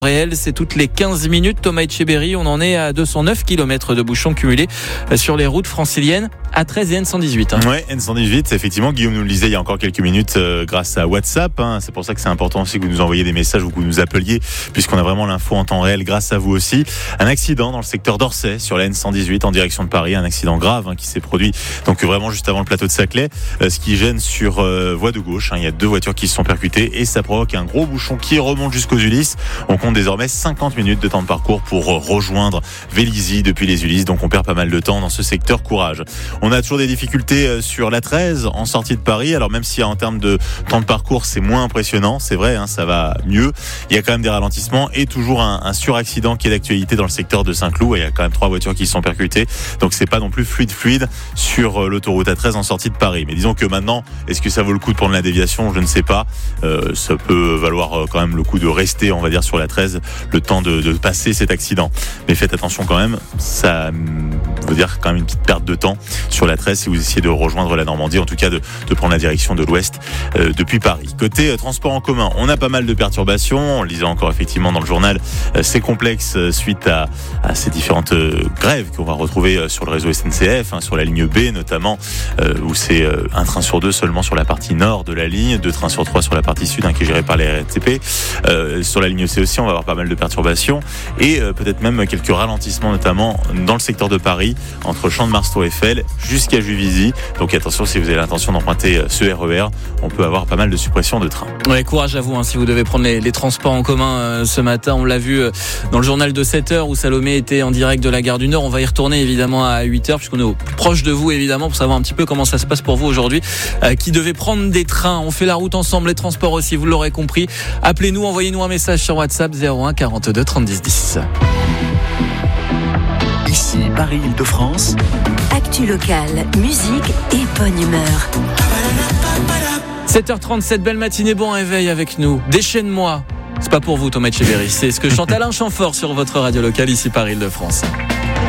réel, c'est toutes les 15 minutes. Thomas Etcheberry, on en est à 209 km de bouchons cumulés sur les routes franciliennes A13 et N118. Ouais, N118, effectivement, Guillaume nous le disait il y a encore quelques minutes grâce à WhatsApp. C'est pour ça que c'est important aussi que vous nous envoyiez des messages ou que vous nous appeliez, puisqu'on a vraiment l'info en temps réel grâce à vous aussi. Un accident dans le secteur d'Orsay sur la N118 en direction de Paris, un accident grave qui s'est produit donc vraiment juste avant le plateau de Saclay, ce qui gêne sur voie de gauche. Il y a 2 voitures qui se sont percutées et ça provoque un gros bouchon qui remonte jusqu'aux Ulysses. On compte désormais 50 minutes de temps de parcours pour rejoindre Vélizy depuis les Ulysses, donc on perd pas mal de temps dans ce secteur. Courage. On a toujours des difficultés sur l'A13 en sortie de Paris, alors même si en termes de temps de parcours c'est moins impressionnant, c'est vrai, ça va mieux, il y a quand même des ralentissements et toujours un suraccident qui est d'actualité dans le secteur de Saint-Cloud. Il y a quand même 3 voitures qui se sont percutées, donc c'est pas non plus fluide sur l'autoroute A13 en sortie de Paris. Mais disons que maintenant, est-ce que ça vaut le coup de prendre la déviation ? Je ne sais pas. Ça peut valoir quand même le coup de rester, on va dire, sur la 13 le temps de passer cet accident. Mais faites attention quand même, ça veut dire quand même une petite perte de temps sur la 13 si vous essayez de rejoindre la Normandie, en tout cas de prendre la direction de l'ouest depuis Paris. Côté transport en commun, on a pas mal de perturbations. On le disait encore effectivement dans le journal, c'est complexe suite à ces différentes grèves qu'on va retrouver sur le réseau SNCF, sur la ligne B notamment, où c'est un train sur 2 seulement sur la partie nord de la ligne, 2 trains sur 3 sur la partie sud qui est gérée par les RATP. Sur la ligne C aussi, on va avoir pas mal de perturbations et peut-être même quelques ralentissements, notamment dans le secteur de Paris, entre Champ de Mars, Tour Eiffel jusqu'à Juvisy. Donc attention, si vous avez l'intention d'emprunter ce RER, on peut avoir pas mal de suppressions de trains. Ouais, courage à vous si vous devez prendre les transports en commun ce matin. On l'a vu dans le journal de 7h où Salomé était en direct de la gare du Nord. On va y retourner évidemment à 8h puisqu'on est au plus proche de vous évidemment pour savoir un petit peu comment ça se passe pour vous aujourd'hui. Qui devait prendre des trains. On fait la route ensemble, les transports aussi, vous l'aurez compris. Appelez-nous, envoyez-nous un message sur WhatsApp 01 42 30 10. Ici Paris-Île-de-France. Actu locale, musique et bonne humeur. 7h37, belle matinée, bon réveil avec nous. Déchaîne-moi. C'est pas pour vous Thomas Etcheberry, c'est ce que chante Alain Chamfort sur votre radio locale ici Paris-Île-de-France.